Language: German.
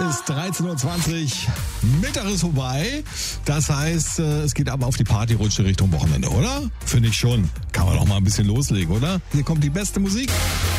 ist 13.20 Uhr. Mittag ist vorbei. Das heißt, es geht aber auf die Partyrutsche Richtung Wochenende, oder? Finde ich schon. Kann man doch mal ein bisschen loslegen, oder? Hier kommt die beste Musik.